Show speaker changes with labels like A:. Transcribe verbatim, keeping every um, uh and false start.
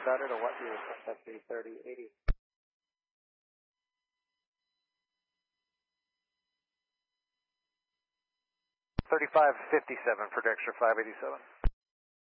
A: About it, or what do you expect the thirty eighty? thirty-five fifty-seven for Dexter five eighty-seven.